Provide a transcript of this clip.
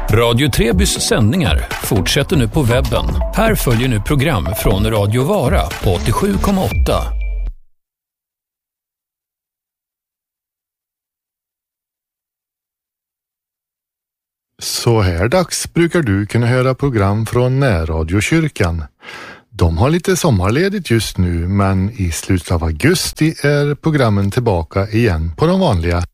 Radio Trebys sändningar fortsätter nu på webben. Här följer nu program från Radio Vara på 87,8. Så här dags brukar du kunna höra program från Närradiokyrkan. De har lite sommarledigt just nu, men i slutet av augusti är programmen tillbaka igen på de vanliga